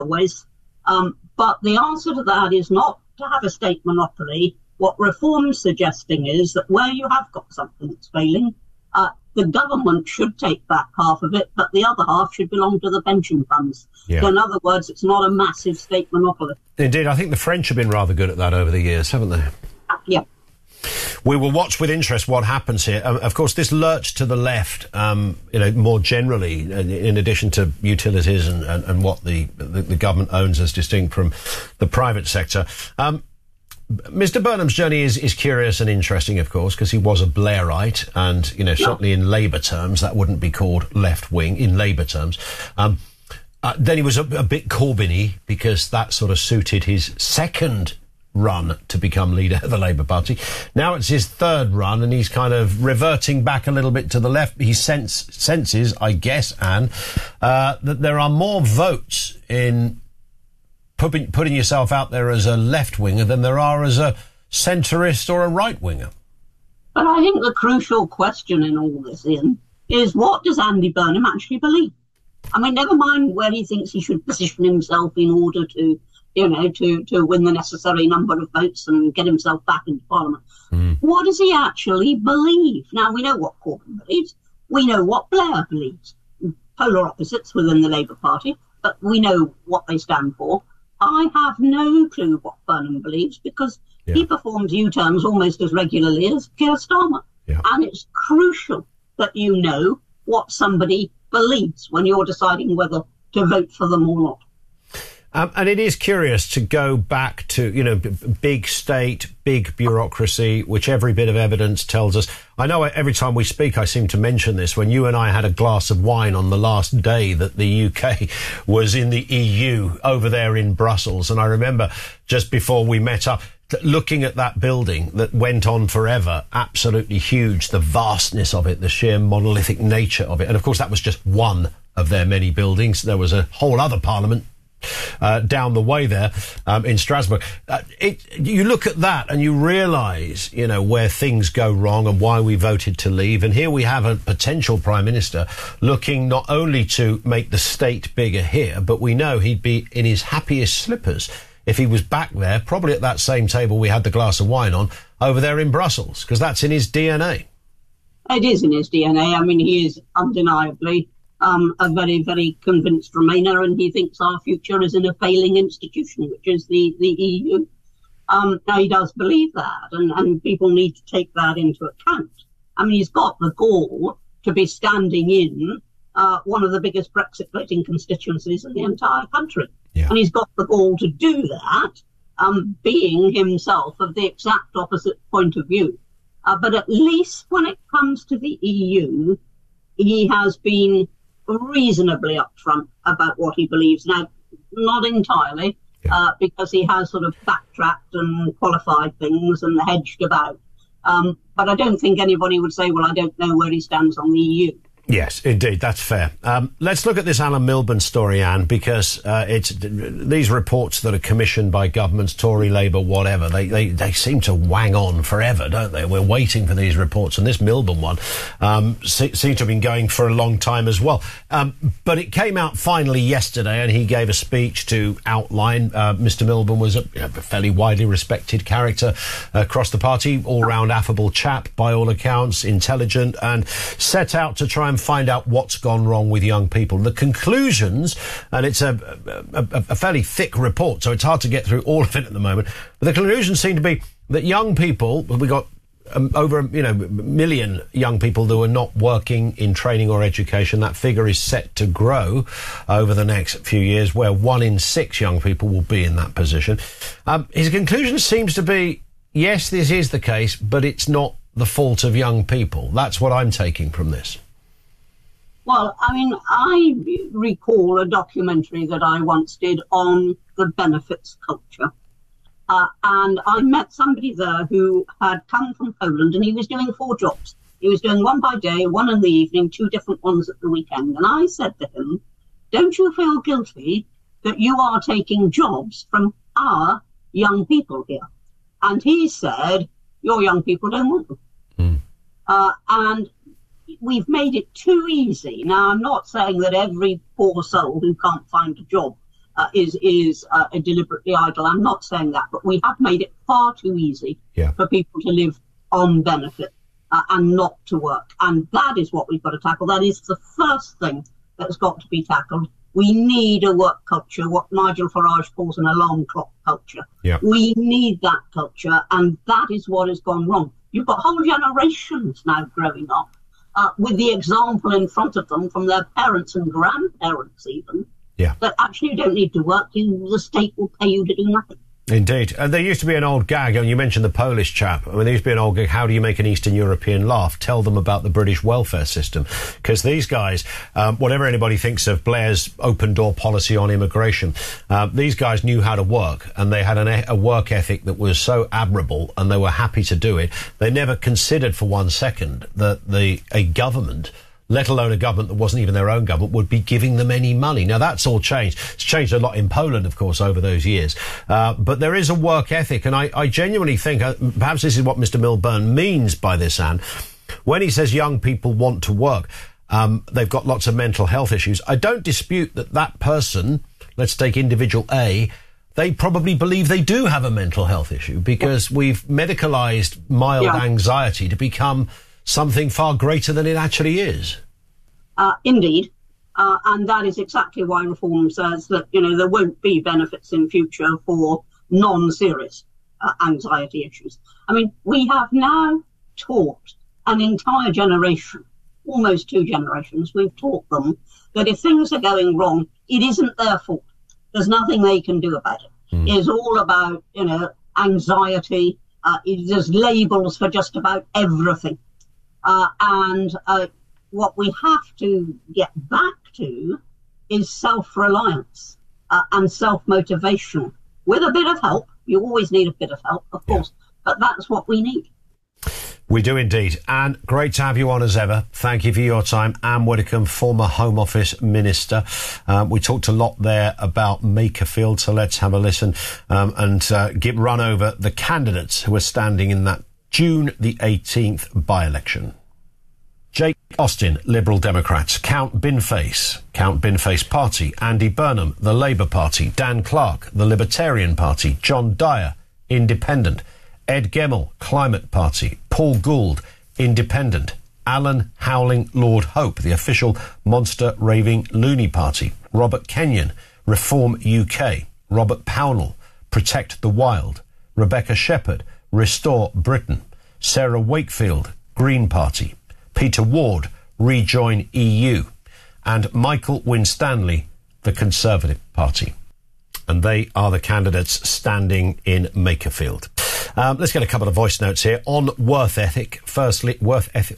ways. But the answer to that is not to have a state monopoly. What reform's suggesting is that where you have got something that's failing, the government should take back half of it, but the other half should belong to the pension funds. Yeah. So in other words, it's not a massive state monopoly. Indeed, I think the French have been rather good at that over the years, haven't they? Yeah. We will watch with interest what happens here. Of course, this lurch to the left, more generally, in addition to utilities and what the government owns as distinct from the private sector. Mr. Burnham's journey is curious and interesting, of course, because he was a Blairite, and certainly in Labour terms that wouldn't be called left wing in Labour terms. Then he was a bit Corbyn-y because that sort of suited his second run to become leader of the Labour Party. Now it's his third run, and he's kind of reverting back a little bit to the left. He senses, I guess, Anne, that there are more votes in putting yourself out there as a left-winger than there are as a centrist or a right-winger. But I think the crucial question in all this, Ian, is what does Andy Burnham actually believe? I mean, never mind where he thinks he should position himself in order to win the necessary number of votes and get himself back into Parliament. What does he actually believe? Now, we know what Corbyn believes. We know what Blair believes. Polar opposites within the Labour Party, but we know what they stand for. I have no clue what Burnham believes because he performs U-turns almost as regularly as Keir Starmer. Yeah. And it's crucial that you know what somebody believes when you're deciding whether to vote for them or not. And it is curious to go back to, big state, big bureaucracy, which every bit of evidence tells us. I know every time we speak, I seem to mention this. When you and I had a glass of wine on the last day that the UK was in the EU over there in Brussels. And I remember just before we met up, looking at that building that went on forever, absolutely huge, the vastness of it, the sheer monolithic nature of it. And of course, that was just one of their many buildings. There was a whole other parliament down the way there in Strasbourg. You look at that and you realise, where things go wrong and why we voted to leave. And here we have a potential Prime Minister looking not only to make the state bigger here, but we know he'd be in his happiest slippers if he was back there, probably at that same table we had the glass of wine on, over there in Brussels, because that's in his DNA. It is in his DNA. I mean, he is undeniably a very, very convinced Remainer, and he thinks our future is in a failing institution, which is the EU. Now, he does believe that, and people need to take that into account. I mean, he's got the gall to be standing in one of the biggest Brexit voting constituencies in the entire country. Yeah. And he's got the gall to do that, being himself of the exact opposite point of view. But at least when it comes to the EU, he has been reasonably upfront about what he believes. Now, not entirely, because he has sort of backtracked and qualified things and hedged about. But I don't think anybody would say, well, I don't know where he stands on the EU. Yes, indeed, that's fair. Let's look at this Alan Milburn story, Anne, because it's these reports that are commissioned by governments, Tory, Labour, whatever, they seem to wang on forever, don't they? We're waiting for these reports, and this Milburn one seems to have been going for a long time as well. But it came out finally yesterday, and he gave a speech to outline. Mr Milburn was a fairly widely respected character across the party, all-round affable chap, by all accounts, intelligent, and set out to try and find out what's gone wrong with young people. The conclusions, and it's a fairly thick report, so it's hard to get through all of it at the moment, but the conclusions seem to be that young people, we got over a million young people who are not working in training or education. That figure is set to grow over the next few years, where 1 in 6 young people will be in that position. His conclusion seems to be, yes, this is the case, but it's not the fault of young people. That's what I'm taking from this. Well, I mean, I recall a documentary that I once did on the benefits culture. And I met somebody there who had come from Poland, and he was doing 4 jobs. He was doing 1 by day, 1 in the evening, 2 different ones at the weekend. And I said to him, don't you feel guilty that you are taking jobs from our young people here? And he said, your young people don't want them. And we've made it too easy. Now, I'm not saying that every poor soul who can't find a job is deliberately idle. I'm not saying that, but we have made it far too easy for people to live on benefit and not to work. And that is what we've got to tackle. That is the first thing that's got to be tackled. We need a work culture, what Nigel Farage calls an alarm clock culture. We need that culture, and that is what has gone wrong. You've got whole generations now growing up with the example in front of them from their parents and grandparents even, that actually you don't need to work, the state will pay you to do nothing. Indeed. And there used to be an old gag, and you mentioned the Polish chap. I mean, there used to be an old gag, how do you make an Eastern European laugh? Tell them about the British welfare system. Because these guys, whatever anybody thinks of Blair's open-door policy on immigration, these guys knew how to work, and they had a work ethic that was so admirable, and they were happy to do it. They never considered for 1 second that a government, let alone a government that wasn't even their own government, would be giving them any money. Now, that's all changed. It's changed a lot in Poland, of course, over those years. But there is a work ethic, and I genuinely think, perhaps this is what Mr Milburn means by this, Anne, when he says young people want to work, they've got lots of mental health issues. I don't dispute that person, let's take individual A, they probably believe they do have a mental health issue because we've medicalised mild anxiety to become something far greater than it actually is. Indeed. And that is exactly why reform says that, there won't be benefits in future for non-serious anxiety issues. I mean, we have now taught an entire generation, almost 2 generations, we've taught them that if things are going wrong, it isn't their fault. There's nothing they can do about it. It's all about, anxiety. There's labels for just about everything. And what we have to get back to is self-reliance and self-motivation with a bit of help. You always need a bit of help, of course, but that's what we need. We do indeed. Anne, great to have you on as ever. Thank you for your time. Anne Widdecombe, former Home Office Minister. We talked a lot there about Makerfield, so let's have a listen and run over the candidates who are standing in that June the 18th by-election. Jake Austin, Liberal Democrats. Count Binface Party. Andy Burnham, the Labour Party. Dan Clark, the Libertarian Party. John Dyer, Independent. Ed Gemmell, Climate Party. Paul Gould, Independent. Alan Howling Lord Hope, the official monster raving loony party. Robert Kenyon, Reform UK. Robert Pownall, Protect the Wild. Rebecca Shepherd, Restore Britain. Sarah Wakefield, Green Party. Peter Ward, Rejoin EU. And Michael Winstanley, the Conservative Party. And they are the candidates standing in Makerfield. Let's get a couple of voice notes here on worth ethic. Firstly, worth ethic.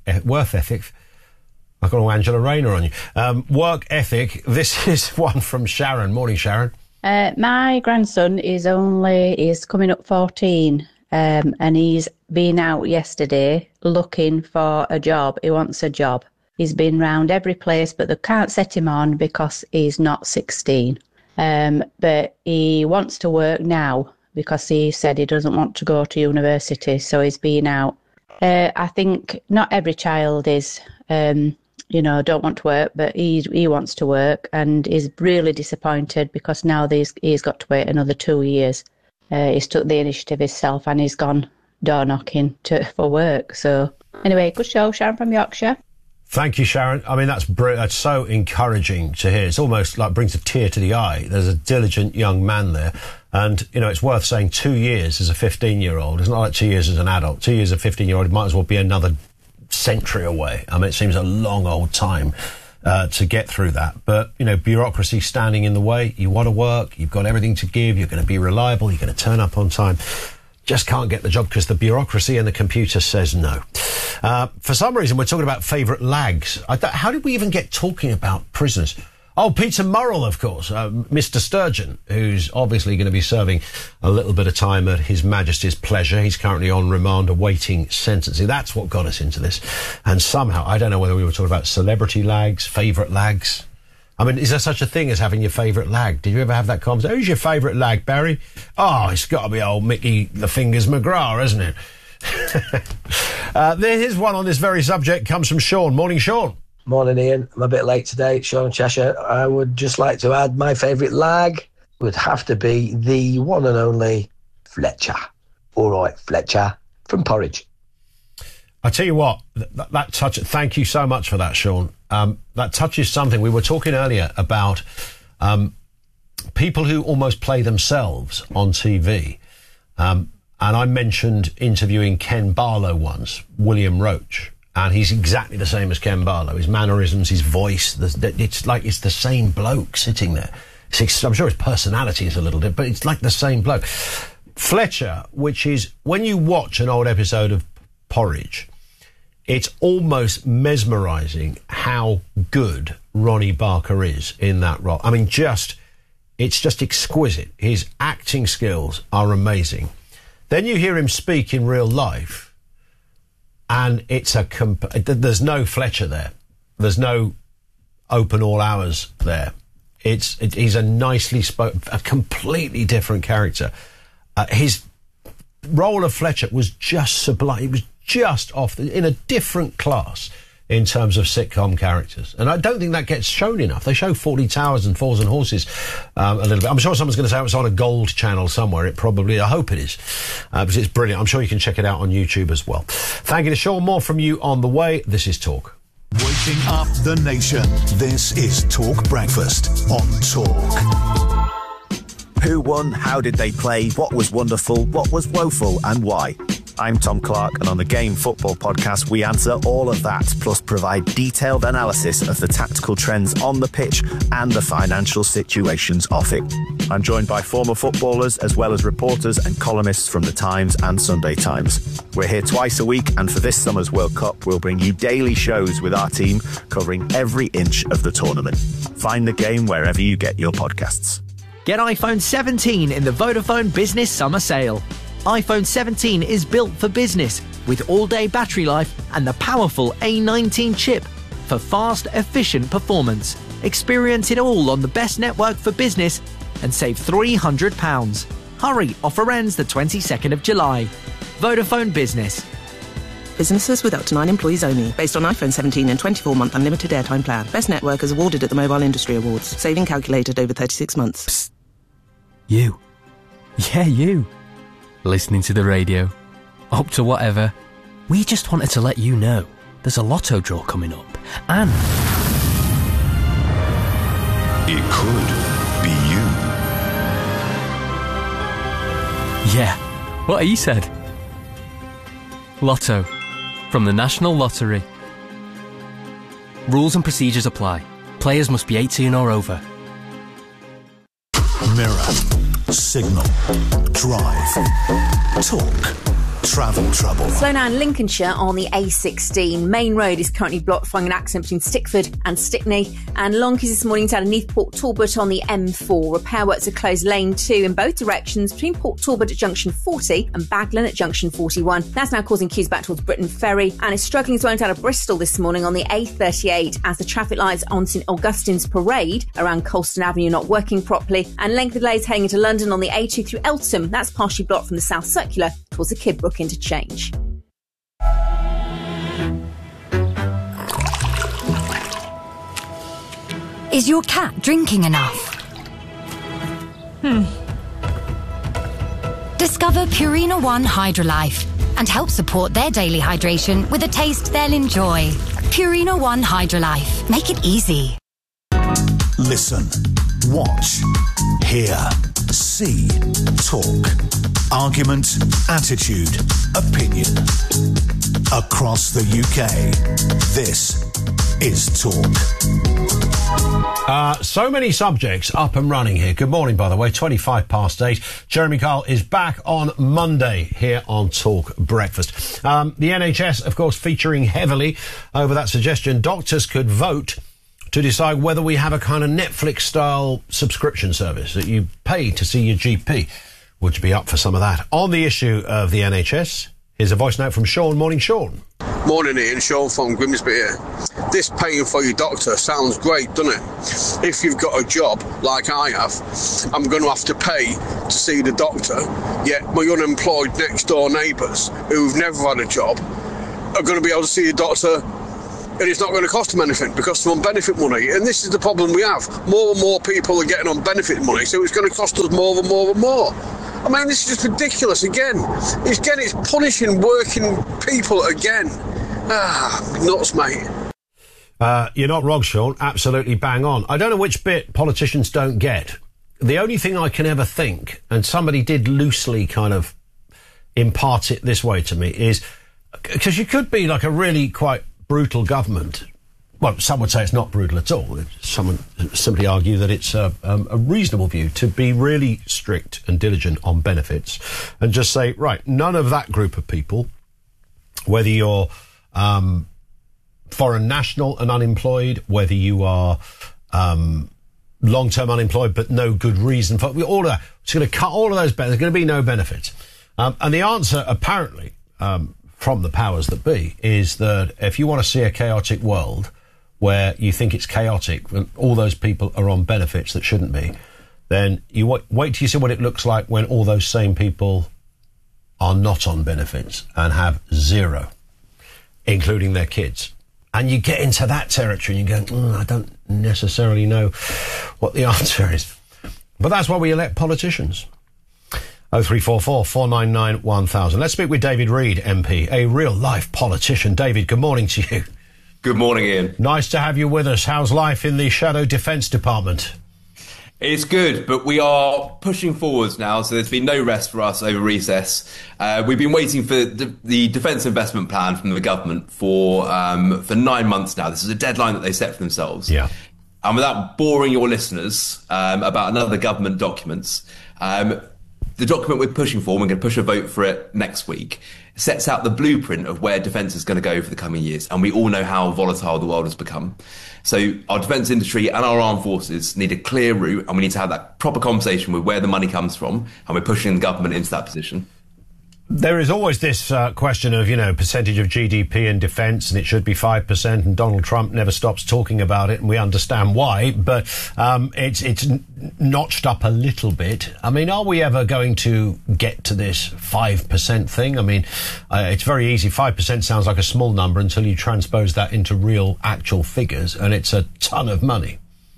I've got Angela Rayner on you. Work ethic. This is one from Sharon. Morning, Sharon. My grandson is coming up 14, and he's been out yesterday looking for a job. He wants a job. He's been round every place, but they can't set him on because he's not 16. But he wants to work now because he said he doesn't want to go to university, so he's been out. I think not every child is, don't want to work, but he wants to work, and he's really disappointed because now he's got to wait another 2 years. He's took the initiative himself and he's gone door knocking for work. So anyway, good show, Sharon from Yorkshire. Thank you, Sharon. I mean, that's so encouraging to hear. It's almost like brings a tear to the eye. There's a diligent young man there. And, it's worth saying 2 years as a 15-year-old. It's not like 2 years as an adult. 2 years as a 15-year-old might as well be another century away. I mean, it seems a long old time to get through that. But, bureaucracy standing in the way. You want to work. You've got everything to give. You're going to be reliable. You're going to turn up on time. Just can't get the job because the bureaucracy and the computer says no. For some reason, we're talking about favourite lags. How did we even get talking about prisoners? Oh, Peter Murrell, of course, Mr. Sturgeon, who's obviously going to be serving a little bit of time at His Majesty's pleasure. He's currently on remand awaiting sentencing. That's what got us into this. And somehow, I don't know whether we were talking about celebrity lags, favourite lags. I mean, is there such a thing as having your favourite lag? Did you ever have that conversation? Who's your favourite lag, Barry? Oh, it's got to be old Mickey the Fingers McGrath, isn't it? Here's one on this very subject. Comes from Sean. Morning, Sean. Morning, Ian. I'm a bit late today. Sean Cheshire. I would just like to add my favourite lag would have to be the one and only Fletcher. All right, Fletcher from Porridge. I tell you what, that touch. Thank you so much for that, Sean. That touches something. We were talking earlier about people who almost play themselves on TV. And I mentioned interviewing Ken Barlow once, William Roach. And he's exactly the same as Ken Barlow. His mannerisms, his voice, it's like it's the same bloke sitting there. I'm sure his personality is a little bit, but it's like the same bloke. Fletcher, which is, when you watch an old episode of Porridge, it's almost mesmerising how good Ronnie Barker is in that role. I mean, it's just exquisite. His acting skills are amazing. Then you hear him speak in real life, and it's there's no Fletcher there. There's no open all hours there. He's a a completely different character. His role of Fletcher was just sublime. He was just in a different class in terms of sitcom characters. And I don't think that gets shown enough. They show 40 Towers and Fours and Horses a little bit. I'm sure someone's going to say it's on a gold channel somewhere. I hope it is. Because it's brilliant. I'm sure you can check it out on YouTube as well. Thank you to Sean. More from you on the way. This is Talk. Waking up the nation. This is Talk Breakfast on Talk. Who won? How did they play? What was wonderful? What was woeful? And why? I'm Tom Clark, and on the Game Football podcast, we answer all of that, plus provide detailed analysis of the tactical trends on the pitch and the financial situations off it. I'm joined by former footballers, as well as reporters and columnists from The Times and Sunday Times. We're here twice a week, and for this summer's World Cup, we'll bring you daily shows with our team covering every inch of the tournament. Find the game wherever you get your podcasts. Get iPhone 17 in the Vodafone Business Summer Sale. iPhone 17 is built for business with all-day battery life and the powerful A19 chip for fast, efficient performance. Experience it all on the best network for business and save £300. Hurry, offer ends the 22nd of July. Vodafone Business. Businesses with up to 9 employees only. Based on iPhone 17 and 24-month unlimited airtime plan. Best network is awarded at the Mobile Industry Awards. Saving calculated over 36 months. Psst. You. Yeah, you. Listening to the radio. Up to whatever. We just wanted to let you know there's a lotto draw coming up. And it could be you. Yeah, what he said. Lotto. From the National Lottery. Rules and procedures apply. Players must be 18 or over. Mirror. Signal. Drive. Talk. Travel trouble. Slow down Lincolnshire on the A16. Main Road is currently blocked following an accident between Stickford and Stickney. And Lonkeys this morning to underneath Port Talbot on the M4. Repair works are closed lane 2 in both directions between Port Talbot at junction 40 and Baglan at junction 41. That's now causing queues back towards Britain Ferry. And it's struggling as well out of Bristol this morning on the A38 as the traffic lights on St Augustine's Parade around Colston Avenue not working properly. And length of delays heading into London on the A2 through Eltham. That's partially blocked from the South Circular towards the Kidbrooke interchange. Is your cat drinking enough? Discover Purina One Hydrolife and help support their daily hydration with a taste they'll enjoy. Purina One Hydrolife. Make it easy. Listen, watch, hear, see, talk. Argument, attitude, opinion. Across the UK, this is Talk. So many subjects up and running here. Good morning, by the way, 8:25. Jeremy Kyle is back on Monday here on Talk Breakfast. The NHS, of course, featuring heavily over that suggestion. Doctors could vote to decide whether we have a kind of Netflix-style subscription service that you pay to see your GP. Would you be up for some of that? On the issue of the NHS, here's a voice note from Sean. Morning, Sean. Morning, Ian. Sean from Grimsby here. This paying for your doctor sounds great, doesn't it? If you've got a job, like I have, I'm going to have to pay to see the doctor, yet my unemployed next-door neighbours, who've never had a job, are going to be able to see the doctor and it's not going to cost them anything because they're on benefit money. And this is the problem we have. More and more people are getting on benefit money, so it's going to cost us more and more and more. I mean, this is just ridiculous. Again, it's punishing working people again. Nuts, mate. You're not wrong, Sean. Absolutely bang on. I don't know which bit politicians don't get. The only thing I can ever think, and somebody did loosely kind of impart it this way to me, is because you could be like a really quite brutal government. Well, some would say it's not brutal at all. Some would simply argue that it's a reasonable view to be really strict and diligent on benefits and just say, right, none of that group of people, whether you're foreign national and unemployed, whether you are long-term unemployed but no good reason for all of that, it's going to cut all of those benefits. There's going to be no benefits. And the answer, apparently, from the powers that be, is that if you want to see a chaotic world where you think it's chaotic and all those people are on benefits that shouldn't be, then you wait till you see what it looks like when all those same people are not on benefits and have zero, including their kids. And you get into that territory and you go, I don't necessarily know what the answer is. But that's why we elect politicians. 0344 499 1000. Let's speak with David Reed, MP, a real-life politician. David, good morning to you. Good morning, Ian. Nice to have you with us. How's life in the Shadow Defence Department? It's good, but we are pushing forwards now, so there's been no rest for us over recess. We've been waiting for the Defence Investment Plan from the government for 9 months now. This is a deadline that they set for themselves. Yeah. And without boring your listeners about another government documents, the document we're pushing for, we're going to push a vote for it next week, sets out the blueprint of where defence is going to go for the coming years. And we all know how volatile the world has become. So our defence industry and our armed forces need a clear route, and we need to have that proper conversation with where the money comes from, and we're pushing the government into that position. There is always this question of, percentage of GDP in defence, and it should be 5%, and Donald Trump never stops talking about it, and we understand why, but it's notched up a little bit. I mean, are we ever going to get to this 5% thing? I mean, it's very easy. 5% sounds like a small number until you transpose that into real, actual figures, and it's a ton of money.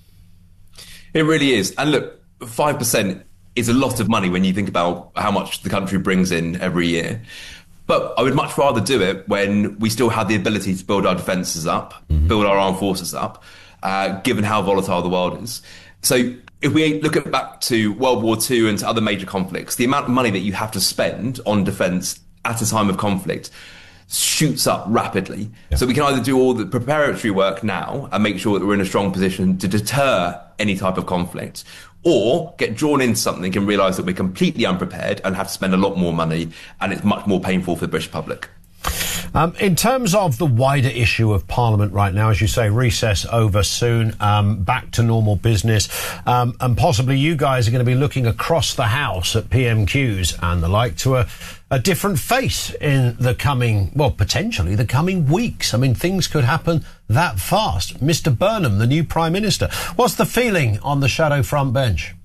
It really is. And look, 5% is a lot of money when you think about how much the country brings in every year. But I would much rather do it when we still have the ability to build our defences up, build our armed forces up, given how volatile the world is. So if we look back to World War II and to other major conflicts, the amount of money that you have to spend on defence at a time of conflict shoots up rapidly. Yeah. So we can either do all the preparatory work now and make sure that we're in a strong position to deter any type of conflict, or get drawn into something and realise that we're completely unprepared and have to spend a lot more money, and it's much more painful for the British public. In terms of the wider issue of Parliament right now, as you say, recess over soon, back to normal business, and possibly you guys are going to be looking across the House at PMQs and the like to a different face in the coming, potentially the coming weeks. I mean, things could happen that fast. Mr. Burnham, the new Prime Minister. What's the feeling on the shadow front bench?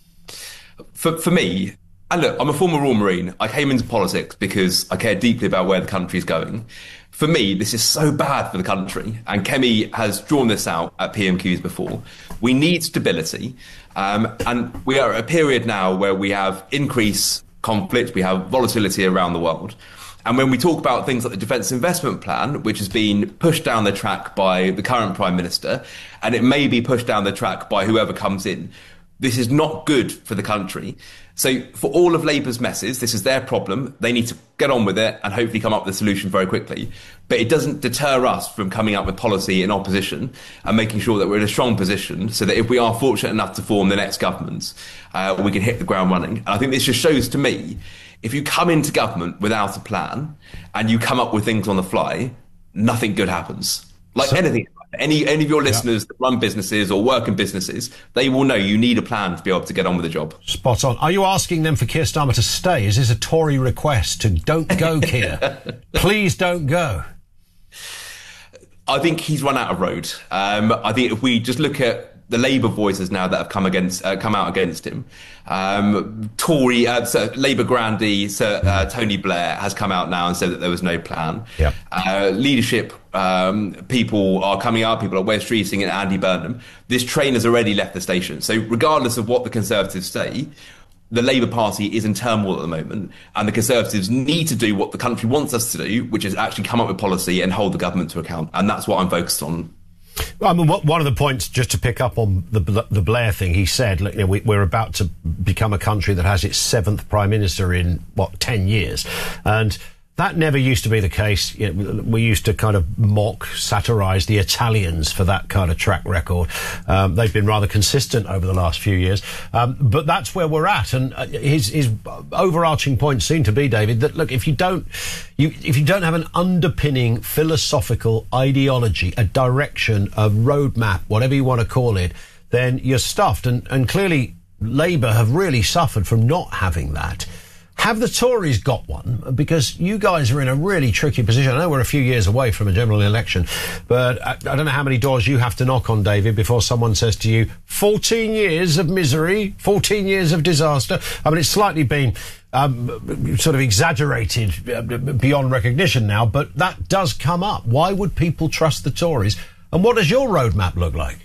For me, and look, I'm a former Royal Marine. I came into politics because I care deeply about where the country's going. For me, this is so bad for the country, and Kemi has drawn this out at PMQs before. We need stability, and we are at a period now where we have increased conflict, we have volatility around the world. And when we talk about things like the Defence Investment Plan, which has been pushed down the track by the current Prime Minister, and it may be pushed down the track by whoever comes in, this is not good for the country. So for all of Labour's messes, this is their problem. They need to get on with it and hopefully come up with a solution very quickly. But it doesn't deter us from coming up with policy in opposition and making sure that we're in a strong position so that if we are fortunate enough to form the next government, we can hit the ground running. And I think this just shows to me, if you come into government without a plan and you come up with things on the fly, nothing good happens. Anything. Any of your listeners that run businesses or work in businesses, they will know you need a plan to be able to get on with the job. Spot on. Are you asking them for Keir Starmer to stay? Is this a Tory request to don't go, Keir? Please don't go. I think he's run out of road. I think if we just look at the Labour voices now that have come out against him. Labour grandee Sir Tony Blair has come out now and said that there was no plan. Yep. Leadership people are coming out, people like Wes Streeting and Andy Burnham. This train has already left the station. So regardless of what the Conservatives say, the Labour Party is in turmoil at the moment, and the Conservatives need to do what the country wants us to do, which is actually come up with policy and hold the government to account. And that's what I'm focused on. Well, I mean, one of the points, just to pick up on the Blair thing, he said, look, we're about to become a country that has its 7th Prime Minister in, 10 years. And that never used to be the case. We used to kind of satirise the Italians for that kind of track record. They've been rather consistent over the last few years. But that's where we're at. And his overarching point seemed to be, David, that, look, if you don't have an underpinning philosophical ideology, a direction, a roadmap, whatever you want to call it, then you're stuffed. And clearly Labour have really suffered from not having that. Have the Tories got one? Because you guys are in a really tricky position. I know we're a few years away from a general election, but I don't know how many doors you have to knock on, David, before someone says to you, 14 years of misery, 14 years of disaster. I mean, it's slightly been sort of exaggerated beyond recognition now, but that does come up. Why would people trust the Tories? And what does your roadmap look like?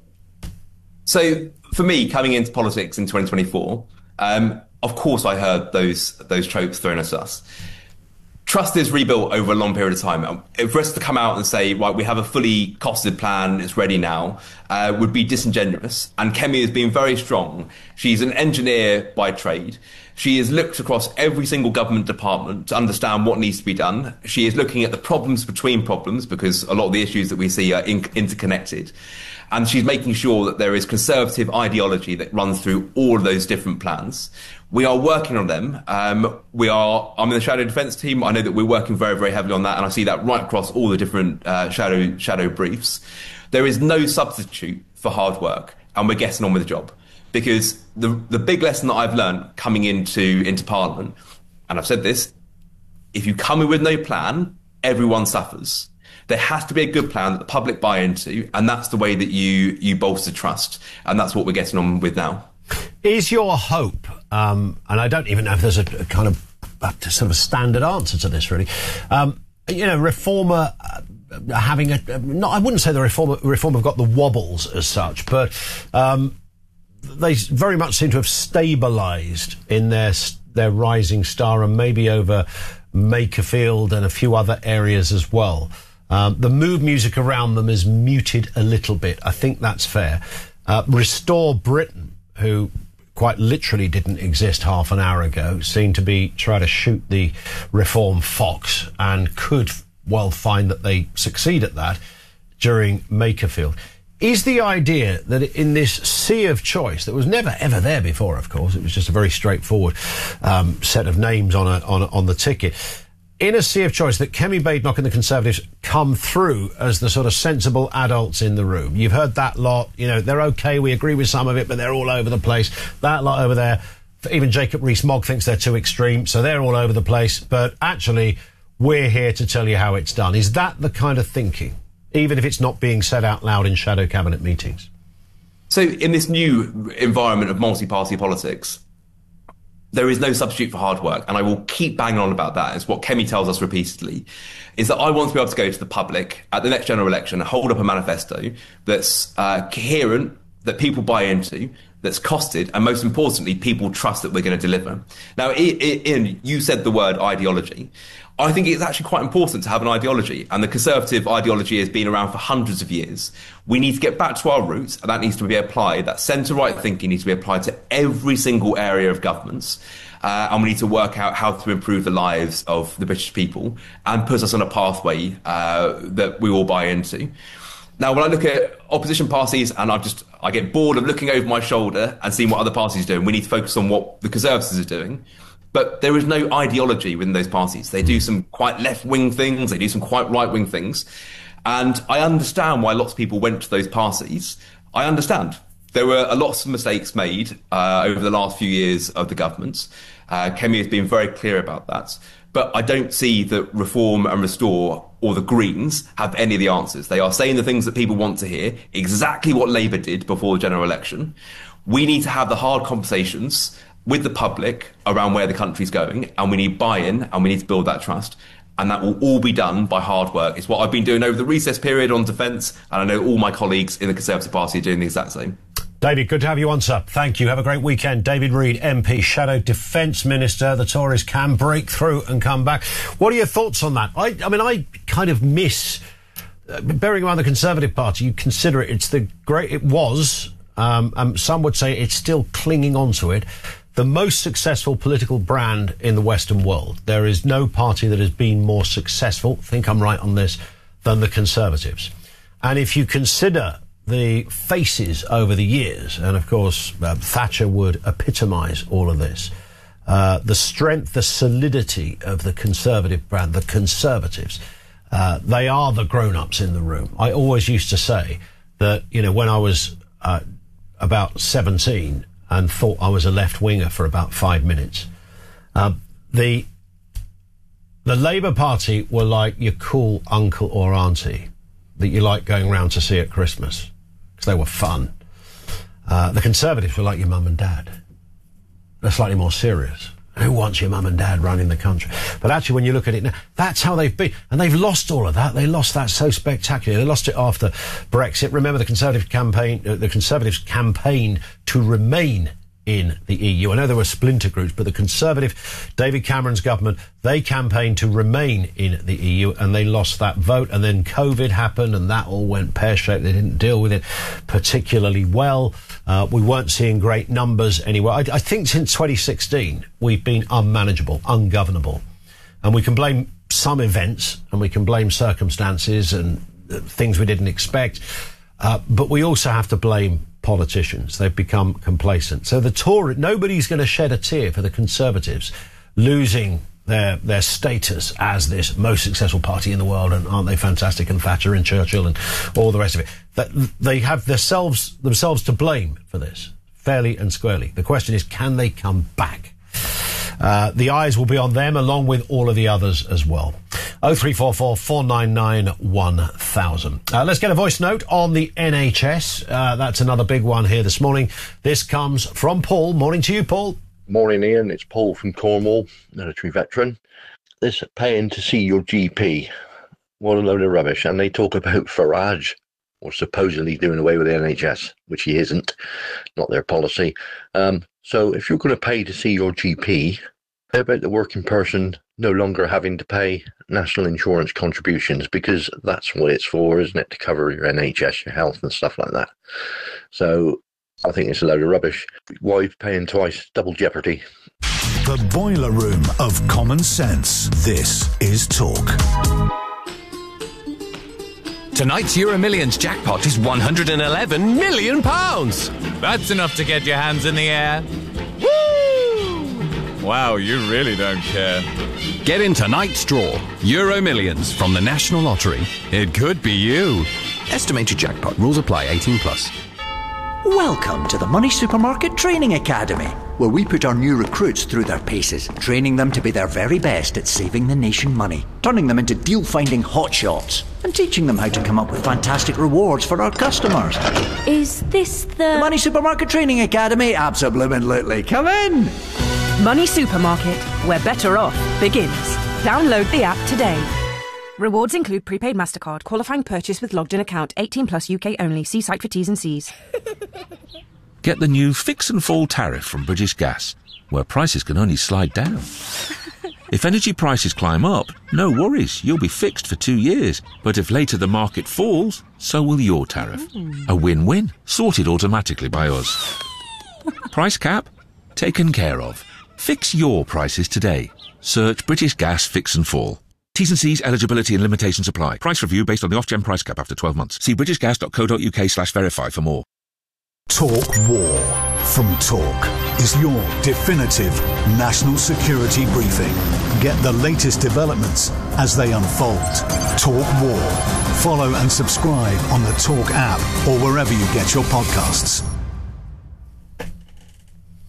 So, for me, coming into politics in 2024, of course, I heard those tropes thrown at us. Trust is rebuilt over a long period of time. For us to come out and say, right, we have a fully costed plan, it's ready now, would be disingenuous. And Kemi has been very strong. She's an engineer by trade. She has looked across every single government department to understand what needs to be done. She is looking at the problems between problems, because a lot of the issues that we see are interconnected. And she's making sure that there is Conservative ideology that runs through all of those different plans. We are working on them. I'm in the Shadow Defence team. I know that we're working very, very heavily on that, and I see that right across all the different shadow briefs. There is no substitute for hard work, and we're getting on with the job. Because the big lesson that I've learned coming into Parliament, and I've said this, if you come in with no plan, everyone suffers. There has to be a good plan that the public buy into, and that's the way that you bolster trust. And that's what we're getting on with now. Is your hope, and I don't even know if there's a kind of sort of a standard answer to this, really, Reformer having I wouldn't say the Reform have got the wobbles as such, but they very much seem to have stabilised in their rising star, and maybe over Makerfield and a few other areas as well. The mood music around them is muted a little bit. I think that's fair. Restore Britain, who quite literally didn't exist half an hour ago, seem to be trying to shoot the Reform fox, and could well find that they succeed at that during Makerfield. Is the idea that in this sea of choice that was never ever there before, of course, it was just a very straightforward set of names on the ticket, in a sea of choice, that Kemi Badenoch and the Conservatives come through as the sort of sensible adults in the room? You've heard that lot. They're okay, we agree with some of it, but they're all over the place. That lot over there, even Jacob Rees-Mogg thinks they're too extreme, so they're all over the place. But actually, we're here to tell you how it's done. Is that the kind of thinking, even if it's not being said out loud in shadow cabinet meetings? So in this new environment of multi-party politics, there is no substitute for hard work, and I will keep banging on about that. It's what Kemi tells us repeatedly, is that I want to be able to go to the public at the next general election and hold up a manifesto that's coherent, that people buy into, that's costed, and most importantly, people trust that we're going to deliver. Now, Ian, you said the word ideology. I think it's actually quite important to have an ideology, and the Conservative ideology has been around for hundreds of years. We need to get back to our roots, and that needs to be applied. That centre-right thinking needs to be applied to every single area of governments, and we need to work out how to improve the lives of the British people and put us on a pathway that we all buy into. Now, when I look at opposition parties, and I get bored of looking over my shoulder and seeing what other parties are doing, we need to focus on what the Conservatives are doing. But there is no ideology within those parties. They do some quite left-wing things. They do some quite right-wing things. And I understand why lots of people went to those parties. I understand. There were a lot of mistakes made over the last few years of the government. Kemi has been very clear about that. But I don't see that Reform and Restore or the Greens have any of the answers. They are saying the things that people want to hear, exactly what Labour did before the general election. We need to have the hard conversations with the public around where the country's going, and we need buy-in, and we need to build that trust. And that will all be done by hard work. It's what I've been doing over the recess period on defence, and I know all my colleagues in the Conservative Party are doing the exact same. David, good to have you on, sir. Thank you. Have a great weekend. David Reid, MP, Shadow Defence Minister. The Tories can break through and come back. What are your thoughts on that? I mean, I kind of miss, bearing in mind the Conservative Party, you consider it was, some would say it's still clinging on to it, the most successful political brand in the Western world. There is no party that has been more successful, I think I'm right on this, than the Conservatives. And if you consider the faces over the years, and of course Thatcher would epitomise all of this, the strength, the solidity of the Conservative brand, the Conservatives, they are the grown-ups in the room. I always used to say that, you know, when I was about 17 and thought I was a left-winger for about 5 minutes, the Labour Party were like your cool uncle or auntie that you like going round to see at Christmas, because they were fun. The Conservatives were like your mum and dad. They're slightly more serious. Who wants your mum and dad running the country? But actually, when you look at it now, that's how they've been. And they've lost all of that. They lost that so spectacularly. They lost it after Brexit. Remember, the Conservatives campaigned to remain in the EU. I know there were splinter groups, but the Conservative, David Cameron's government, they campaigned to remain in the EU, and they lost that vote. And then COVID happened, and that all went pear-shaped. They didn't deal with it particularly well. We weren't seeing great numbers anyway. I think since 2016, we've been unmanageable, ungovernable. And we can blame some events, and we can blame circumstances and things we didn't expect. But we also have to blame politicians. They've become complacent. So the Tory, nobody's going to shed a tear for the Conservatives losing their status as this most successful party in the world, and aren't they fantastic, and Thatcher and Churchill and all the rest of it. That they have themselves to blame for this, fairly and squarely. The question is, can they come back? The eyes will be on them, along with all of the others as well. 0344 499 1000. Let's get a voice note on the NHS. That's another big one here this morning. This comes from Paul. Morning to you, Paul. Morning, Ian. It's Paul from Cornwall, military veteran. This paying to see your GP, what a load of rubbish. And they talk about Farage, or supposedly doing away with the NHS, which he isn't, not their policy. So if you're going to pay to see your GP, how about the working person no longer having to pay national insurance contributions? Because that's what it's for, isn't it? To cover your NHS, your health and stuff like that. So I think it's a load of rubbish. Why paying twice? Double jeopardy. The boiler room of common sense. This is Talk. Tonight's Euro Millions jackpot is £111 million. That's enough to get your hands in the air. Woo! Wow, you really don't care. Get in tonight's draw. Euro Millions from the National Lottery. It could be you. Estimated jackpot. Rules apply. 18+. Welcome to the Money Supermarket Training Academy, where we put our new recruits through their paces, training them to be their very best at saving the nation money, turning them into deal-finding hotshots, and teaching them how to come up with fantastic rewards for our customers. Is this the Money Supermarket Training Academy? Absolutely. Come in! Money Supermarket, where better off begins. Download the app today. Rewards include prepaid MasterCard, qualifying purchase with logged in account, 18+ UK only. See site for T's and C's. Get the new Fix and Fall tariff from British Gas, where prices can only slide down. If energy prices climb up, no worries, you'll be fixed for 2 years. But if later the market falls, so will your tariff. A win-win, sorted automatically by us. Price cap? Taken care of. Fix your prices today. Search British Gas Fix and Fall. T's and C's, eligibility and limitations apply. Price review based on the Ofgem price cap after 12 months. See britishgas.co.uk/verify for more. Talk War from Talk is your definitive national security briefing. Get the latest developments as they unfold. Talk War. Follow and subscribe on the Talk app or wherever you get your podcasts.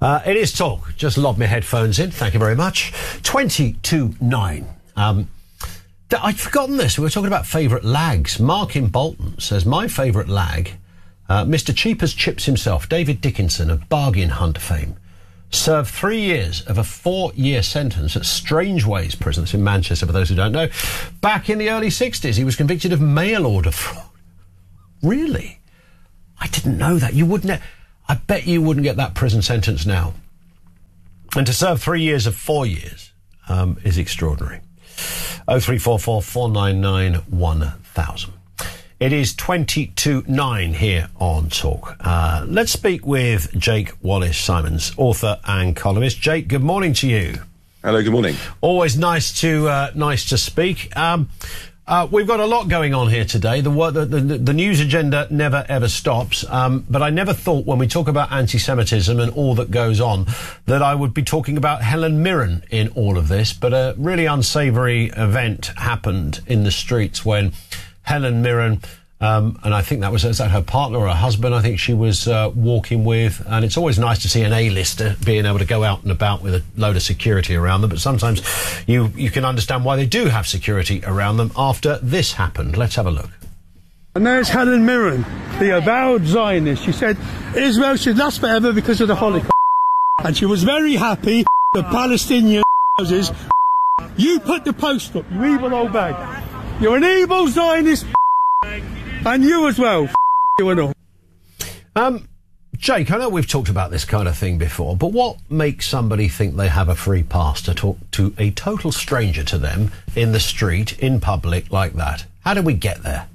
It is Talk. Just lob my headphones in. Thank you very much. 20-9. I'd forgotten this. We were talking about favourite lags. Mark in Bolton says, my favourite lag, Mr. Cheap as Chips himself, David Dickinson of Bargain Hunt fame, served 3 years of a 4-year sentence at Strangeways Prison. That's in Manchester, for those who don't know. Back in the early 60s, he was convicted of mail order fraud. Really? I didn't know that. You wouldn't... I bet you wouldn't get that prison sentence now. And to serve 3 years of 4 years is extraordinary. 0344 499 1000. It is 20-9 here on Talk. Let's speak with Jake Wallace-Simons, author and columnist. Jake, good morning to you. Hello, good morning. Always nice to speak. We've got a lot going on here today. The news agenda never ever stops. But I never thought, when we talk about anti-Semitism and all that goes on, that I would be talking about Helen Mirren in all of this. But a really unsavoury event happened in the streets when Helen Mirren, and I think is that her partner or her husband, I think she was walking with. And it's always nice to see an A-lister being able to go out and about with a load of security around them. But sometimes you can understand why they do have security around them after this happened. Let's have a look. And there's Helen Mirren, the avowed Zionist. She said Israel should last forever because of the Holocaust. And she was very happy the Palestinian houses. You put the post up, you evil old bag. You're an evil Zionist, and you as well, you and all. Jake, I know we've talked about this kind of thing before, but what makes somebody think they have a free pass to talk to a total stranger to them in the street, in public, like that? How did we get there?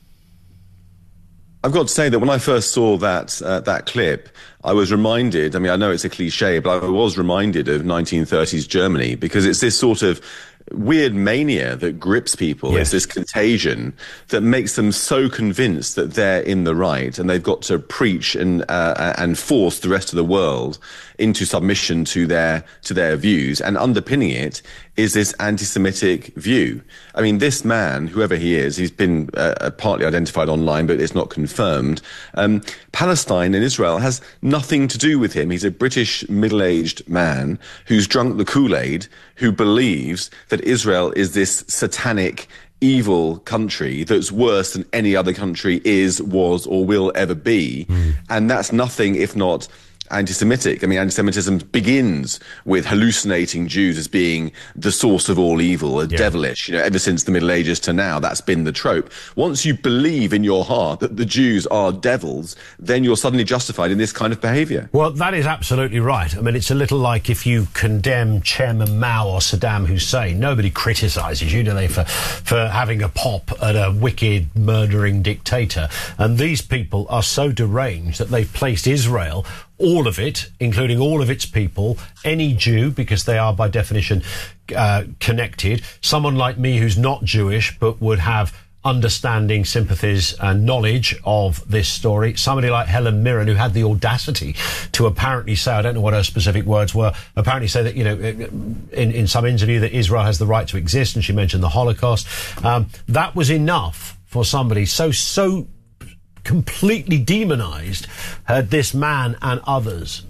I've got to say that when I first saw that clip, I was reminded, I mean, I know it's a cliche, but I was reminded of 1930s Germany, because it's this sort of weird mania that grips people. Yes. It's this contagion that makes them so convinced that they're in the right, and they've got to preach and force the rest of the world into submission to their views. And underpinning it is this anti-Semitic view. I mean, this man, whoever he is, he's been partly identified online, but it's not confirmed. Palestine and Israel has nothing to do with him. He's a British middle-aged man who's drunk the Kool-Aid, who believes that Israel is this satanic, evil country that's worse than any other country is, was, or will ever be. And that's nothing if not anti-Semitic. I mean, anti-Semitism begins with hallucinating Jews as being the source of all evil, devilish. You know, ever since the Middle Ages to now, that's been the trope. Once you believe in your heart that the Jews are devils, then you're suddenly justified in this kind of behaviour. Well, that is absolutely right. I mean, it's a little like if you condemn Chairman Mao or Saddam Hussein, nobody criticises you, do they, for having a pop at a wicked, murdering dictator. And these people are so deranged that they've placed Israel, all of it, including all of its people, any Jew, because they are by definition connected, someone like me who's not Jewish but would have understanding, sympathies and knowledge of this story, somebody like Helen Mirren, who had the audacity to apparently say, I don't know what her specific words were, apparently say that, you know, in some interview that Israel has the right to exist, and she mentioned the Holocaust. That was enough for somebody so completely demonized this man and others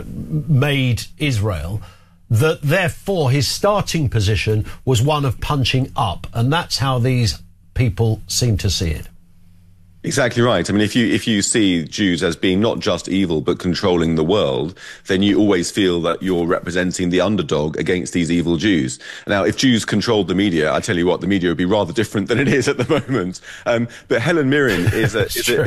made Israel, that therefore his starting position was one of punching up, and that's how these people seem to see it. Exactly right. I mean, if you see Jews as being not just evil but controlling the world, then you always feel that you're representing the underdog against these evil Jews. Now, if Jews controlled the media, I tell you what, the media would be rather different than it is at the moment. But Helen Mirren is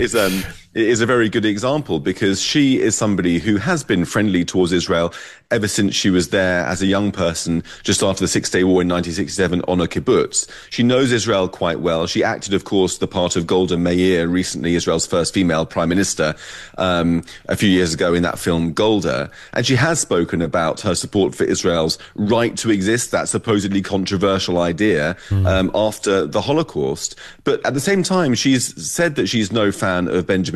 a very good example, because she is somebody who has been friendly towards Israel ever since she was there as a young person just after the Six-Day War in 1967 on a kibbutz. She knows Israel quite well. She acted, of course, the part of Golda Meir, recently Israel's first female prime minister, a few years ago in that film Golda. And she has spoken about her support for Israel's right to exist, that supposedly controversial idea, after the Holocaust. But at the same time, she's said that she's no fan of Benjamin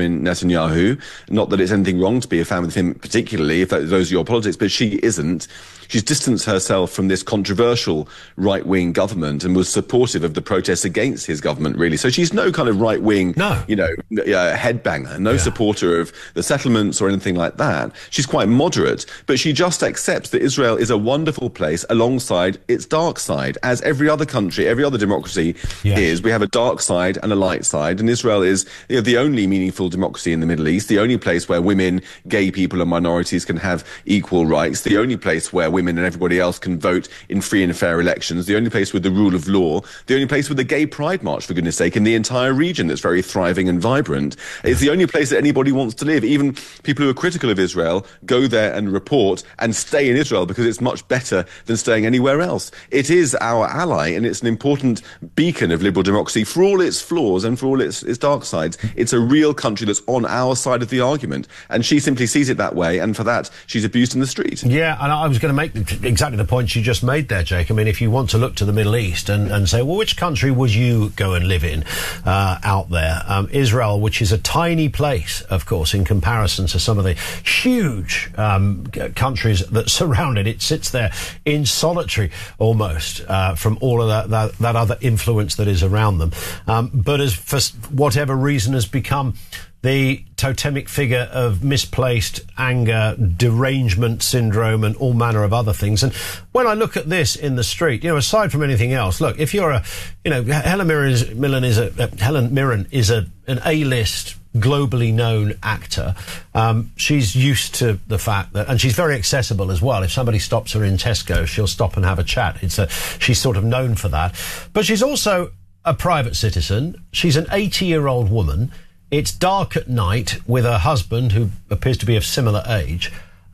Benjamin Netanyahu. Not that it's anything wrong to be a fan with him particularly, if those are your politics, but she isn't. She's distanced herself from this controversial right-wing government and was supportive of the protests against his government, really. So she's no kind of right-wing, headbanger, no supporter of the settlements or anything like that. She's quite moderate, but she just accepts that Israel is a wonderful place alongside its dark side, as every other country, every other democracy is. We have a dark side and a light side, and Israel is the only meaningful democracy in the Middle East, the only place where women, gay people and minorities can have equal rights, the only place where women and everybody else can vote in free and fair elections, the only place with the rule of law, the only place with the gay pride march, for goodness sake, in the entire region that's very thriving and vibrant. It's the only place that anybody wants to live. Even people who are critical of Israel go there and report and stay in Israel because it's much better than staying anywhere else. It is our ally, and it's an important beacon of liberal democracy for all its flaws and for all its dark sides. It's a real country that's on our side of the argument, and she simply sees it that way, and for that she's abused in the street. Yeah, and I was going to make exactly the point you just made there, Jake. I mean, if you want to look to the Middle East and say, well, which country would you go and live in out there? Israel, which is a tiny place, of course, in comparison to some of the huge countries that surround it. It sits there in solitary almost from all of that other influence that is around them. But as for whatever reason has become the totemic figure of misplaced anger, derangement syndrome, and all manner of other things. And when I look at this in the street, aside from anything else, look, if you're Helen Mirren is an A-list, globally known actor. She's used to the fact that, and she's very accessible as well. If somebody stops her in Tesco, she'll stop and have a chat. She's sort of known for that. But she's also a private citizen. She's an 80-year-old woman. It's dark at night with her husband, who appears to be of similar age.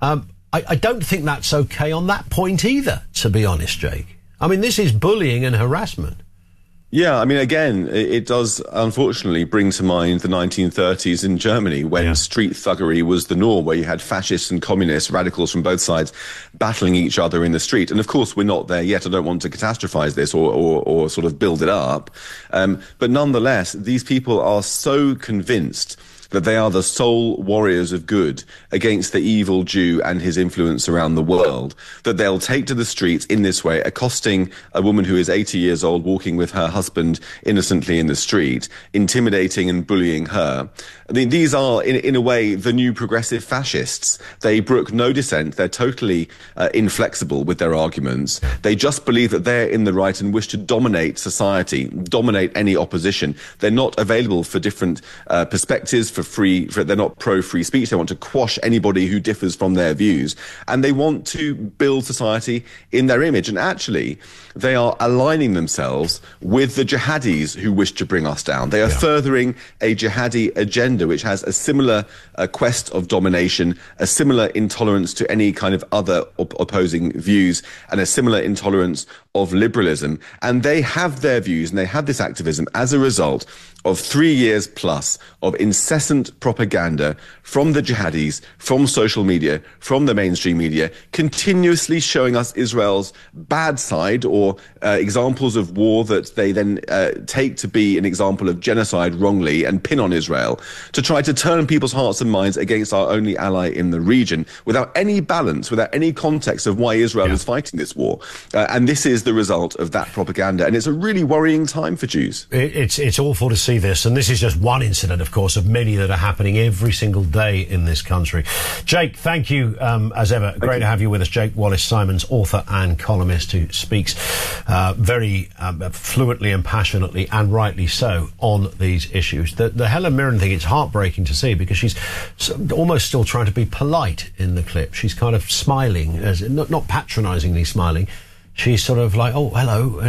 I don't think that's okay on that point either, to be honest, Jake. I mean, this is bullying and harassment. Yeah, I mean, again, it does unfortunately bring to mind the 1930s in Germany, when street thuggery was the norm, where you had fascists and communists, radicals from both sides, battling each other in the street. And of course, we're not there yet. I don't want to catastrophize this or sort of build it up. But nonetheless, these people are so convinced that they are the sole warriors of good against the evil Jew and his influence around the world, that they'll take to the streets in this way, accosting a woman who is 80 years old, walking with her husband innocently in the street, intimidating and bullying her. I mean, these are, in a way, the new progressive fascists. They brook no dissent. They're totally inflexible with their arguments. They just believe that they're in the right and wish to dominate society, dominate any opposition. They're not available for different perspectives, they're not pro-free speech. They want to quash anybody who differs from their views. And they want to build society in their image. And actually, they are aligning themselves with the jihadis who wish to bring us down. They are furthering a jihadi agenda, which has a similar quest of domination, a similar intolerance to any kind of other opposing views, and a similar intolerance of liberalism. And they have their views, and they have this activism as a result of 3 years plus of incessant propaganda from the jihadis, from social media, from the mainstream media, continuously showing us Israel's bad side, or examples of war that they then take to be an example of genocide wrongly and pin on Israel, to try to turn people's hearts and minds against our only ally in the region, without any balance, without any context of why Israel is fighting this war. And this is the result of that propaganda. And it's a really worrying time for Jews. It's awful to see this, and this is just one incident, of course, of many that are happening every single day in this country. Jake, thank you as ever. Great to have you with us. Jake Wallace-Simons, author and columnist, who speaks very fluently and passionately, and rightly so, on these issues. The Helen Mirren thing, it's heartbreaking to see, because she's almost still trying to be polite in the clip. She's kind of smiling, not patronisingly smiling. She's sort of like, oh, hello,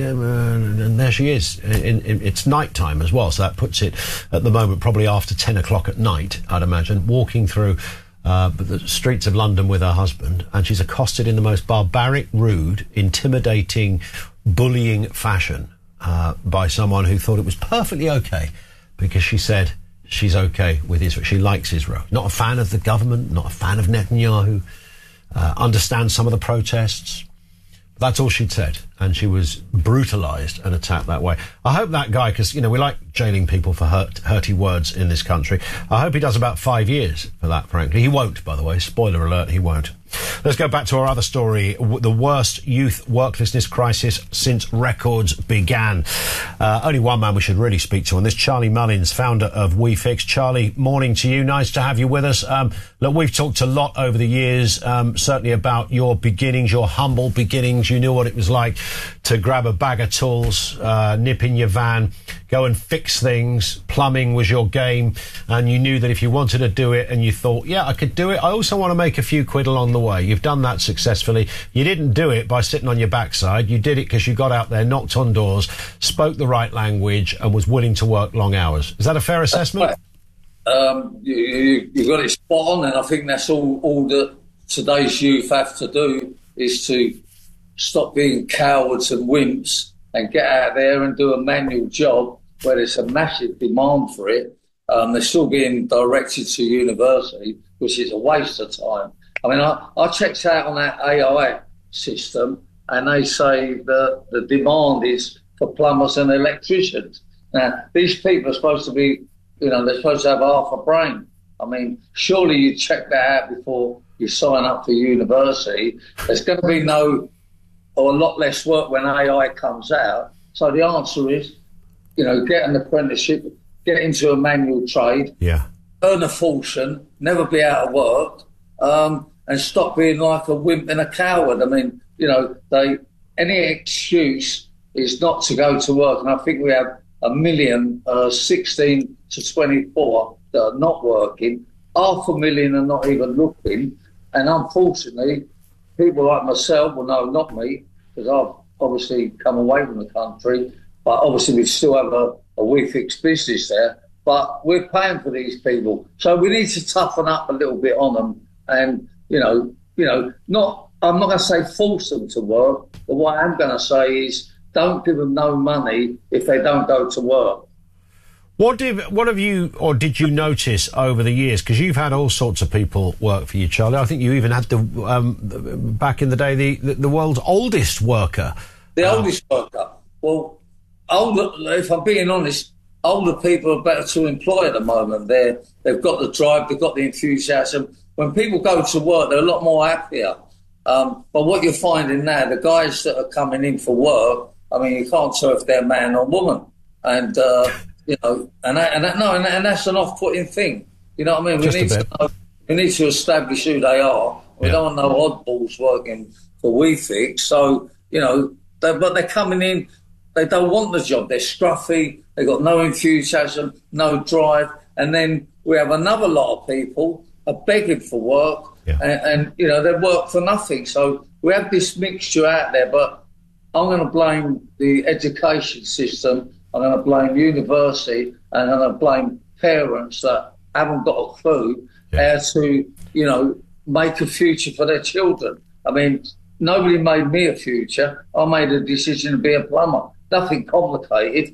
and there she is. It's night time as well, so that puts it, at the moment, probably after 10 o'clock at night, I'd imagine, walking through the streets of London with her husband, and she's accosted in the most barbaric, rude, intimidating, bullying fashion by someone who thought it was perfectly okay, because she said she's okay with Israel. She likes Israel. Not a fan of the government, not a fan of Netanyahu, understands some of the protests. That's all she'd said. And she was brutalised and attacked that way. I hope that guy, because, we like jailing people for hurty words in this country. I hope he does about 5 years for that, frankly. He won't, by the way. Spoiler alert, he won't. Let's go back to our other story, the worst youth worklessness crisis since records began. Only one man we should really speak to on this, Charlie Mullins, founder of WeFix. Charlie, morning to you. Nice to have you with us. Look, we've talked a lot over the years, certainly about your beginnings, your humble beginnings. You knew what it was like to grab a bag of tools, nip in your van, go and fix things. Plumbing was your game, and you knew that if you wanted to do it and you thought, yeah, I could do it, I also want to make a few quid along the way. You've done that successfully. You didn't do it by sitting on your backside. You did it because you got out there, knocked on doors, spoke the right language, and was willing to work long hours. Is that a fair assessment? You got it spot on, and I think that's all that today's youth have to do, is to stop being cowards and wimps and get out there and do a manual job where there's a massive demand for it. They're still being directed to university, which is a waste of time. I mean, I checked out on that AI system, and they say that the demand is for plumbers and electricians. Now, these people are supposed to be, they're supposed to have half a brain. I mean, surely you check that out before you sign up for university. There's going to be a lot less work when AI comes out. So the answer is, get an apprenticeship, get into a manual trade, earn a fortune, never be out of work, and stop being like a wimp and a coward. I mean, any excuse is not to go to work. And I think we have 16 to 24 that are not working, 500,000 are not even looking. And unfortunately, people like myself, well, no, not me, because I've obviously come away from the country, but obviously we still have a WeFix business there, but we're paying for these people. So we need to toughen up a little bit on them and, I'm not going to say force them to work, but what I'm going to say is don't give them no money if they don't go to work. What have you, or did you notice over the years? Because you've had all sorts of people work for you, Charlie. I think you even had back in the day, the world's oldest worker. The oldest worker. Well, if I'm being honest, older people are better to employ at the moment. They've got the drive, they've got the enthusiasm. When people go to work, they're a lot more happier. But what you're finding now, the guys that are coming in for work, I mean, you can't tell if they're man or woman, and and that's an off-putting thing. You know what I mean? We need to establish who they are. We don't want no oddballs working for WeFix. So but they're coming in. They don't want the job. They're scruffy. They've got no enthusiasm, no drive. And then we have another lot of people are begging for work, and they work for nothing. So we have this mixture out there. But I'm going to blame the education system. I'm going to blame university, and I'm going to blame parents that haven't got a clue how to, make a future for their children. I mean, nobody made me a future. I made a decision to be a plumber. Nothing complicated.